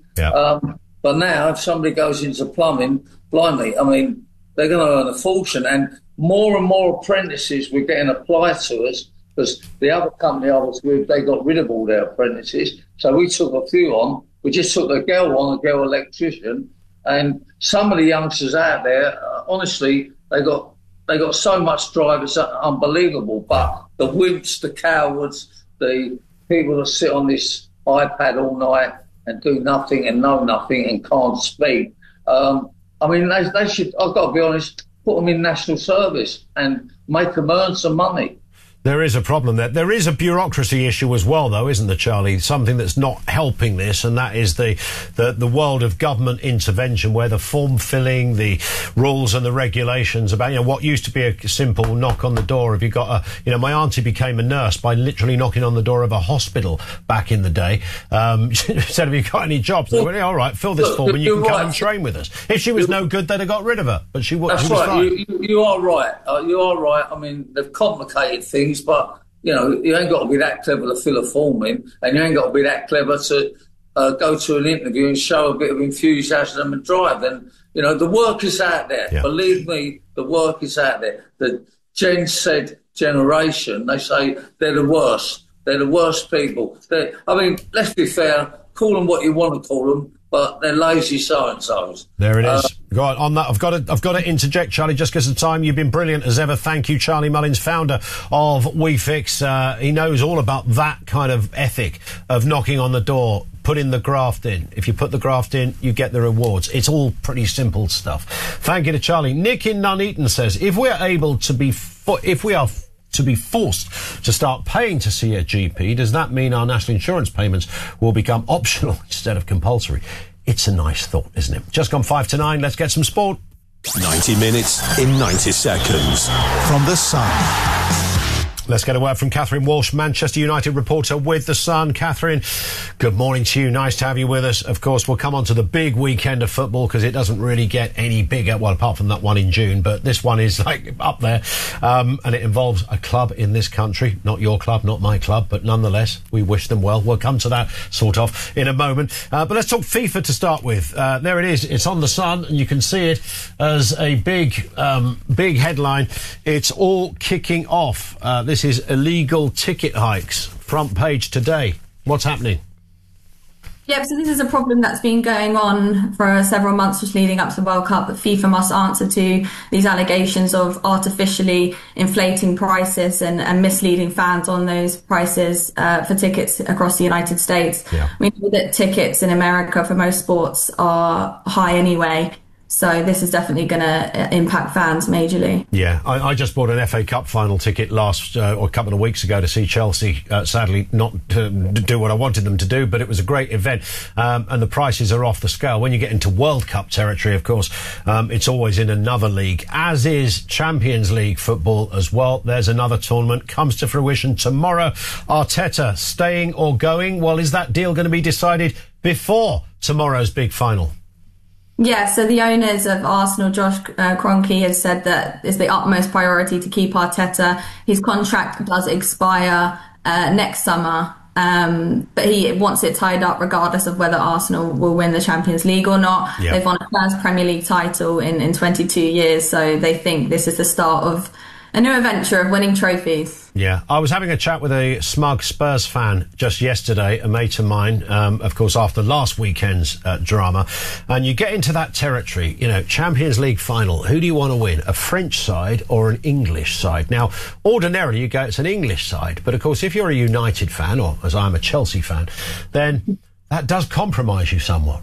But now, if somebody goes into plumbing, blimey, I mean, they're going to earn a fortune. And more apprentices were getting applied to us, because the other company I was with, they got rid of all their apprentices. So we took a few on. We just took a girl electrician, and some of the youngsters out there, honestly, they got so much drive, it's unbelievable. But the wimps, the cowards, the people that sit on this iPad all night and do nothing and know nothing and can't speak, I mean, they should, I've got to be honest, put them in national service and make them earn some money. There is a problem there. There is a bureaucracy issue as well, though, isn't there, Charlie? Something that's not helping this, and that is the world of government intervention, where the form filling, the rules and the regulations about, what used to be a simple knock on the door. If you got my auntie became a nurse by literally knocking on the door of a hospital back in the day. Said, have you got any jobs? They went, all right, fill this form and you can come and train with us. If she was no good, they'd have got rid of her. But she was fine. You are right. You are right. I mean, they've complicated things. But, you ain't got to be that clever to fill a form in, and you ain't got to be that clever to go to an interview and show a bit of enthusiasm and drive. And, the work is out there. Yeah. Believe me, the work is out there. The Gen Z generation, they say they're the worst. They're the worst people. Let's be fair, call them what you want to call them, but they're lazy so-and-sos. There it is. Go on that. I've got to interject, Charlie, just because of time. You've been brilliant as ever. Thank you, Charlie Mullins, founder of WeFix. He knows all about that kind of ethic of knocking on the door, putting the graft in. If you put the graft in, you get the rewards. It's all pretty simple stuff. Thank you to Charlie. Nick in Nuneaton says, if we are to be forced to start paying to see a GP, does that mean our national insurance payments will become optional instead of compulsory? It's a nice thought, isn't it? Just gone 5 to 9. Let's get some sport. 90 minutes in 90 seconds. From The Sun. Let's get a word from Catherine Walsh, Manchester United reporter with The Sun. Catherine, good morning to you. Nice to have you with us. Of course, we'll come on to the big weekend of football because it doesn't really get any bigger, well, apart from that one in June, but this one is like up there. And it involves a club in this country, not your club, not my club, but nonetheless, we wish them well. We'll come to that sort of in a moment. But let's talk FIFA to start with. There it is. It's on The Sun, and you can see it as a big headline. It's all kicking off. This is illegal ticket hikes. Front page today. What's happening? Yep, so this is a problem that's been going on for several months just leading up to the World Cup, but FIFA must answer to these allegations of artificially inflating prices and misleading fans on those prices for tickets across the United States. Yeah. We know that tickets in America for most sports are high anyway. So this is definitely going to impact fans majorly. Yeah, I just bought an FA Cup final ticket or a couple of weeks ago to see Chelsea. Sadly, not to do what I wanted them to do, but it was a great event. And the prices are off the scale. When you get into World Cup territory, of course, it's always in another league, as is Champions League football as well. There's another tournament, comes to fruition tomorrow. Arteta staying or going? Well, is that deal going to be decided before tomorrow's big final? Yeah, so the owners of Arsenal, Josh Kroenke, has said that it's the utmost priority to keep Arteta. His contract does expire next summer, but he wants it tied up regardless of whether Arsenal will win the Champions League or not. Yep. They've won a first Premier League title in 22 years, so they think this is the start of a new adventure of winning trophies. Yeah, I was having a chat with a smug Spurs fan just yesterday, a mate of mine, of course, after last weekend's drama. And you get into that territory, you know, Champions League final. Who do you want to win? A French side or an English side? Now, ordinarily you go, it's an English side. But of course, if you're a United fan, or as I'm a Chelsea fan, then that does compromise you somewhat.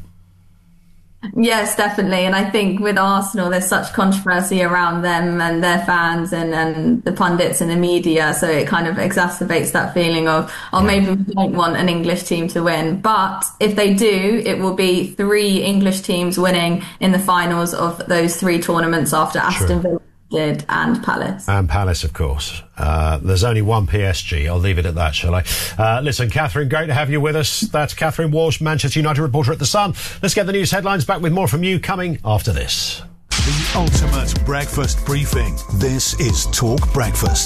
Yes, definitely. And I think with Arsenal, there's such controversy around them and their fans and the pundits and the media. So it kind of exacerbates that feeling of, maybe we don't want an English team to win. But if they do, it will be 3 English teams winning in the finals of those 3 tournaments after Aston Villa did and Palace. And Palace, of course. There's only one PSG. I'll leave it at that, shall I? Listen, Catherine, great to have you with us. That's Catherine Walsh, Manchester United reporter at The Sun. Let's get the news headlines. Back with more from you coming after this. The ultimate breakfast briefing. This is Talk Breakfast.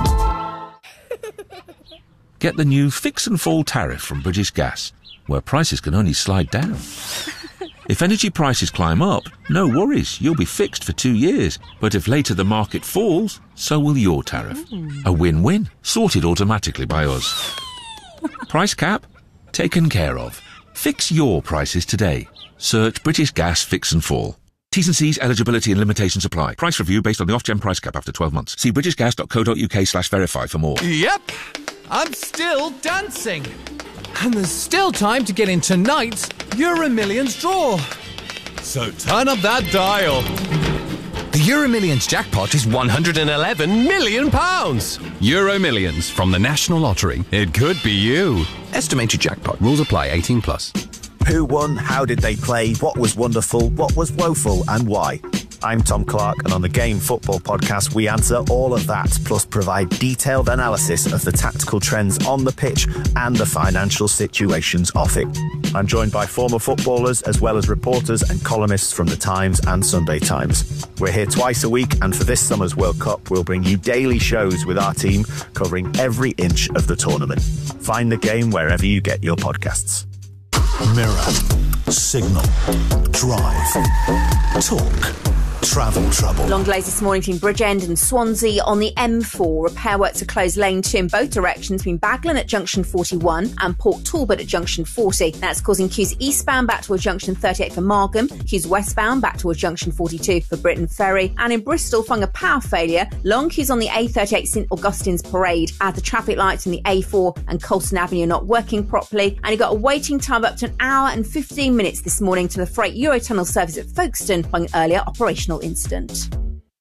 Get the new Fix and Fall tariff from British Gas, where prices can only slide down. If energy prices climb up, no worries, you'll be fixed for 2 years. But if later the market falls, so will your tariff. A win-win, sorted automatically by us. Price cap? Taken care of. Fix your prices today. Search British Gas Fix and Fall. T's and C's, eligibility and limitations apply. Price review based on the Ofgem price cap after 12 months. See britishgas.co.uk/verify for more. Yep, I'm still dancing. And there's still time to get in tonight's EuroMillions draw. So turn up that dial. The EuroMillions jackpot is £111 million. EuroMillions from the National Lottery. It could be you. Estimated jackpot. Rules apply. 18+. Who won? How did they play? What was wonderful? What was woeful? And why? I'm Tom Clark, and on the Game Football Podcast, we answer all of that, plus provide detailed analysis of the tactical trends on the pitch and the financial situations off it. I'm joined by former footballers, as well as reporters and columnists from The Times and Sunday Times. We're here twice a week, and for this summer's World Cup, we'll bring you daily shows with our team covering every inch of the tournament. Find the game wherever you get your podcasts. Mirror, Signal, Drive, Talk. travel trouble. Long delays this morning between Bridgend and Swansea on the M4. Repair works are closed lane 2 in both directions between Baglan at junction 41 and Port Talbot at junction 40. That's causing queues eastbound back towards junction 38 for Margam, queues westbound back towards junction 42 for Britain Ferry, and in Bristol, following a power failure, long queues on the A38 St Augustine's Parade as the traffic lights in the A4 and Colston Avenue are not working properly, and you've got a waiting time of up to an hour and 15 minutes this morning to the freight Eurotunnel service at Folkestone following an earlier operational incident.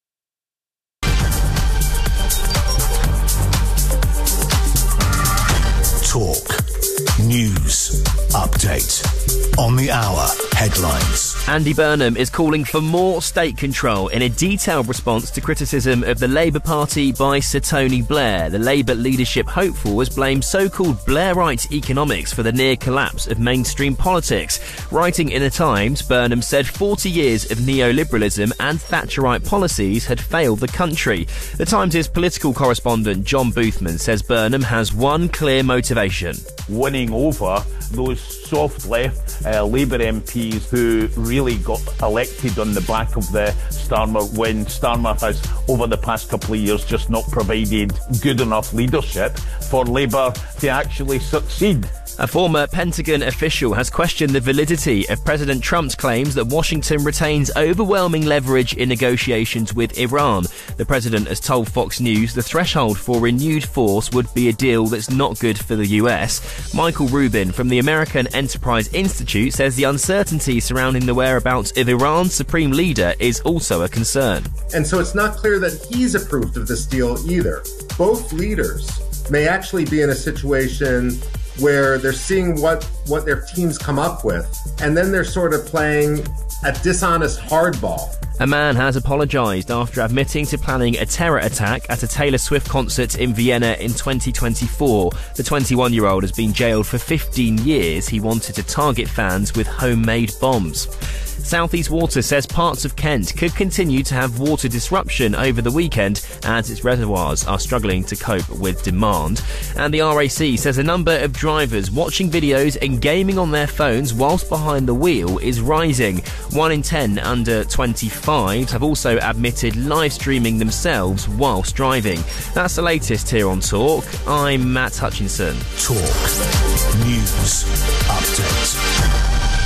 Talk. News. Update. On the hour. Headlines. Andy Burnham is calling for more state control in a detailed response to criticism of the Labour Party by Sir Tony Blair. The Labour leadership hopeful has blamed so-called Blairite economics for the near collapse of mainstream politics. Writing in The Times, Burnham said 40 years of neoliberalism and Thatcherite policies had failed the country. The Times' political correspondent John Boothman says Burnham has one clear motivation: winning over those soft left Labour MPs who really got elected on the back of the Starmer, when Starmer has over the past couple of years just not provided good enough leadership for Labour to actually succeed. A former Pentagon official has questioned the validity of President Trump's claims that Washington retains overwhelming leverage in negotiations with Iran. The president has told Fox News the threshold for renewed force would be a deal that's not good for the US. Michael Rubin from the American Enterprise Institute says the uncertainty surrounding the whereabouts of Iran's supreme leader is also a concern. And so it's not clear that he's approved of this deal either. Both leaders may actually be in a situation where they're seeing what their teams come up with, and then they're sort of playing a dishonest hardball. A man has apologised after admitting to planning a terror attack at a Taylor Swift concert in Vienna in 2024. The 21-year-old has been jailed for 15 years. He wanted to target fans with homemade bombs. South East Water says parts of Kent could continue to have water disruption over the weekend as its reservoirs are struggling to cope with demand. And the RAC says a number of drivers watching videos and gaming on their phones whilst behind the wheel is rising. 1 in 10 under 25s have also admitted live streaming themselves whilst driving. That's the latest here on Talk. I'm Matt Hutchinson. Talk. News. Update.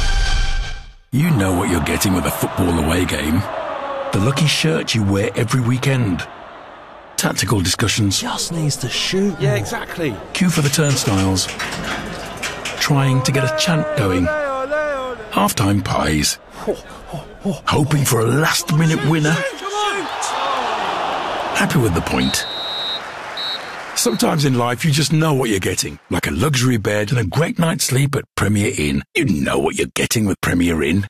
You know what you're getting with a football away game. The lucky shirt you wear every weekend. Tactical discussions. Just needs to shoot. Yeah, exactly. Queue for the turnstiles. Trying to get a chant going. Half-time pies. Hoping for a last-minute winner. Happy with the point. Sometimes in life you just know what you're getting. Like a luxury bed and a great night's sleep at Premier Inn. You know what you're getting with Premier Inn.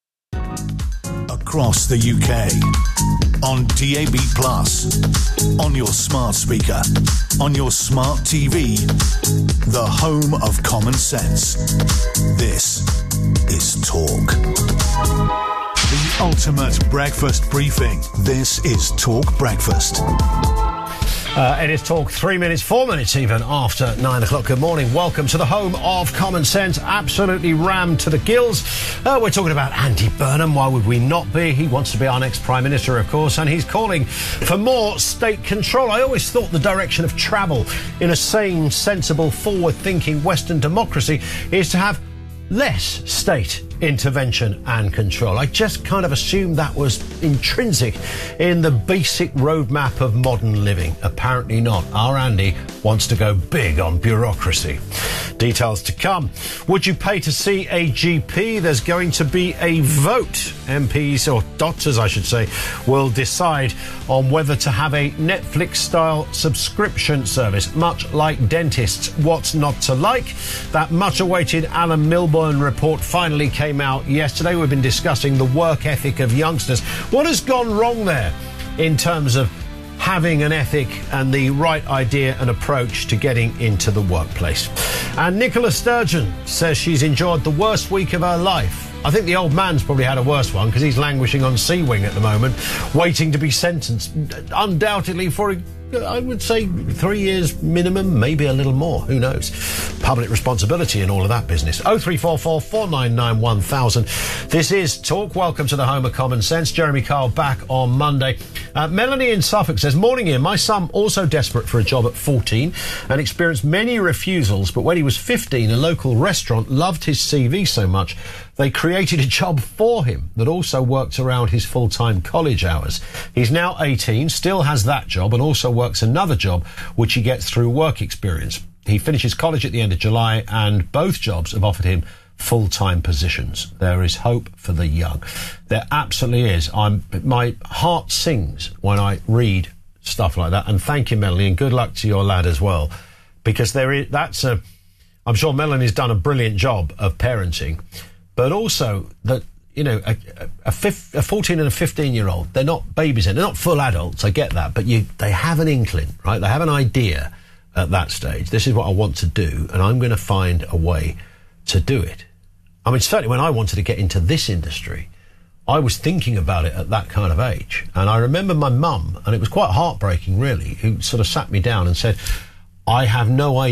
Across the UK. On DAB+. On your smart speaker. On your smart TV. The home of common sense. This is Talk. The ultimate breakfast briefing. This is Talk Breakfast. It is Talk 4 minutes even after 9 o'clock. Good morning. Welcome to the home of common sense. Absolutely rammed to the gills. We're talking about Andy Burnham. Why would we not be? He wants to be our next Prime Minister, of course, and he's calling for more state control. I always thought the direction of travel in a sane, sensible, forward-thinking Western democracy is to have less state intervention and control. I just kind of assumed that was intrinsic in the basic roadmap of modern living. Apparently not. Our Andy wants to go big on bureaucracy. Details to come. Would you pay to see a GP? There's going to be a vote. MPs, or doctors I should say, will decide on whether to have a Netflix-style subscription service, much like dentists. What's not to like? That much-awaited Alan Milburn report finally came out yesterday. We've been discussing the work ethic of youngsters. What has gone wrong there in terms of having an ethic and the right idea and approach to getting into the workplace? And Nicola Sturgeon says she's enjoyed the worst week of her life. I think the old man's probably had a worse one because he's languishing on Sea Wing at the moment, waiting to be sentenced, undoubtedly for, I would say, 3 years minimum, maybe a little more, who knows. public responsibility and all of that business. 0344 499 1000. This is Talk. Welcome to the home of common sense. Jeremy Kyle back on Monday. Melanie in Suffolk says, morning Ian, my son also desperate for a job at 14 and experienced many refusals, but when he was 15, a local restaurant loved his CV so much they created a job for him that also worked around his full-time college hours. He's now 18, still has that job and also works another job which he gets through work experience. He finishes college at the end of July and both jobs have offered him full-time positions. There is hope for the young. There absolutely is. My heart sings when I read stuff like that. And thank you, Melanie, and good luck to your lad as well. Because I'm sure Melanie's done a brilliant job of parenting, but also that, you know, a 14 and a 15-year-old, they're not babies, they're not full adults, I get that, but they have an inkling, right? They have an idea at that stage. This is what I want to do, and I'm going to find a way to do it. I mean, certainly when I wanted to get into this industry, I was thinking about it at that kind of age. And I remember my mum, and it was quite heartbreaking, really, who sort of sat me down and said, I have no idea